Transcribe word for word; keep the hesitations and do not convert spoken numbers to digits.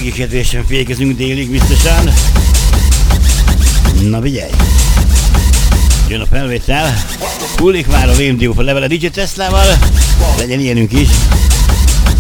kedvésen fékezünk délig biztosan. Na vigyelj! Jön a felvétel. Hullik már a Vém Diófa levele dé dzsé Teslával. Legyen ilyenünk is.